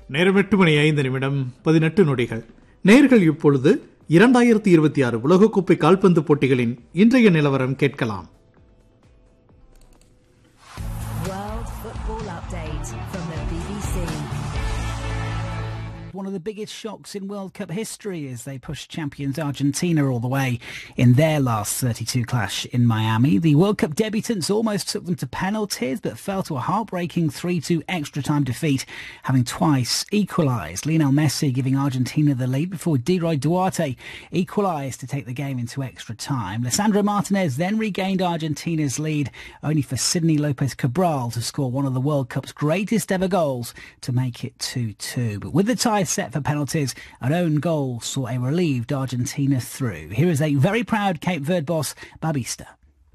நேரம் 8:05 நேயர்கள் இப்பொழுது 2026 உலகக்கோப்பை கால்பந்து போட்டிகளின் இன்றைய நிலவரம் கேட்கலாம். World Football Update from the BBC. One of the biggest shocks in World Cup history as they pushed champions Argentina all the way in their last 32 clash in Miami. The World Cup debutants almost took them to penalties but fell to a heartbreaking 3-2 extra time defeat, having twice equalised. Lionel Messi giving Argentina the lead before De Roy Duarte equalised to take the game into extra time. Lisandro Martinez then regained Argentina's lead, only for Sidney Lopez Cabral to score one of the World Cup's greatest ever goals to make it 2-2. But with the tie set for penalties, an own goal saw a relieved Argentina through. Here is a very proud Cape Verde boss, Babista.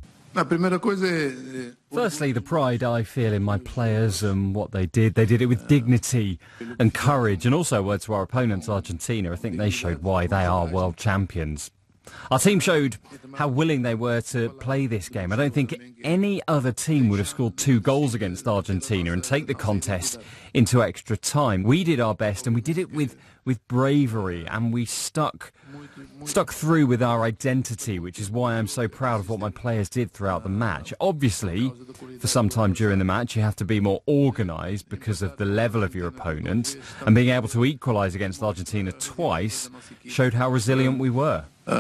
Firstly, the pride I feel in my players and what they did. They did it with dignity and courage, and also to our opponents, Argentina. I think they showed why they are world champions. Our team showed how willing they were to play this game. I don't think any other team would have scored 2 goals against Argentina and take the contest into extra time. We did our best and we did it with bravery, and we stuck through with our identity, which is why I'm so proud of what my players did throughout the match. Obviously, for some time during the match, you have to be more organised because of the level of your opponent, and being able to equalise against Argentina twice showed how resilient we were.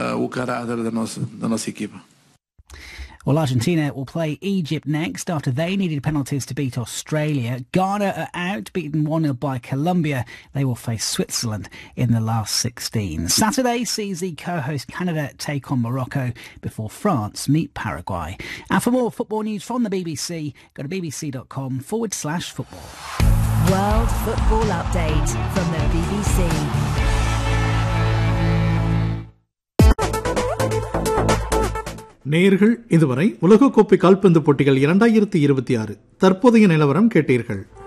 Well, Argentina will play Egypt next after they needed penalties to beat Australia. Ghana are out, beaten 1-0 by Colombia. They will face Switzerland in the last 16. Saturday sees the co-host Canada take on Morocco before France meet Paraguay. And for more football news from the BBC, go to bbc.com/football. World Football Update from the BBC. நேயர்கள் இதுவரை உலகக்கோப்பை கால்பந்து போட்டிகள் 2026 தற்போதைய நிலவரம் கேட்டீர்கள்.